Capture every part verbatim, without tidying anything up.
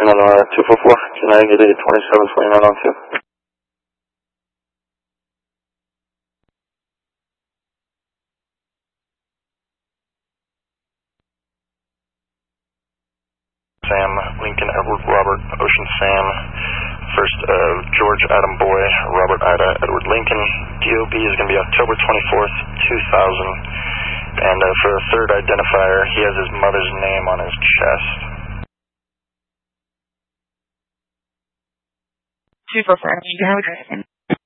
And on uh, two four four, two ninety, twenty-seven twenty-nine on two. Sam, Lincoln, Edward, Robert, Ocean Sam, first uh, George, Adam Boy, Robert, Ida, Edward, Lincoln. D O B is going to be October twenty-fourth, two thousand. And uh, for the third identifier, he has his mother's name on his chest. two four four, you can have a driving.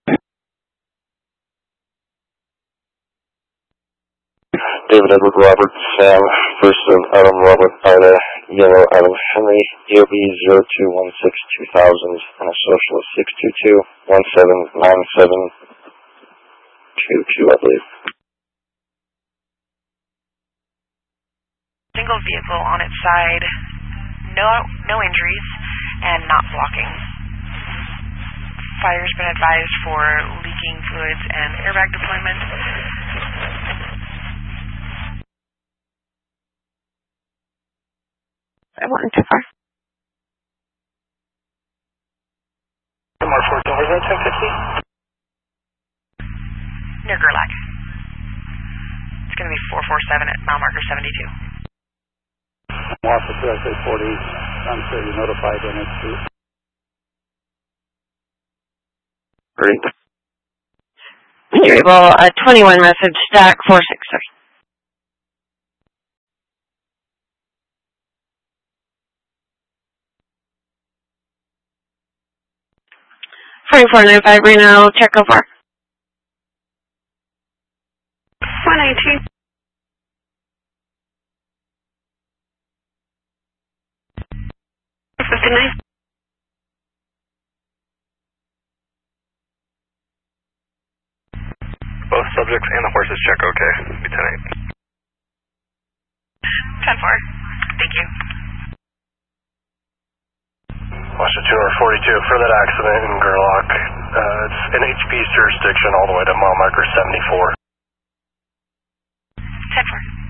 David, Edward, Robert, Sam, first of Adam, Robert, Ida, Yellow, Adam, Henry, D O B zero two one six two thousand, and a social of six two two one seven nine seven two two, I believe. Single vehicle on its side, no no injuries, and not blocking. Fire's been advised for leaking fluids and airbag deployment. I wasn't too far. Mark fourteen, where's that ten fifty? Near Gerlach. It's going to be four four seven at mile marker seventy-two. Officer S A forty, I'm sure you notified N H two. Great. You're able, uh, twenty-one message, stack four six three. forty-four ninety-five, Reno, check over. one eighteen. fifty-nine. Both subjects and the horses check okay, Lieutenant. ten four. Thank you. Washington two forty-two, for that accident in Gerlach, uh, it's in H P's jurisdiction all the way to mile marker seventy-four. ten four.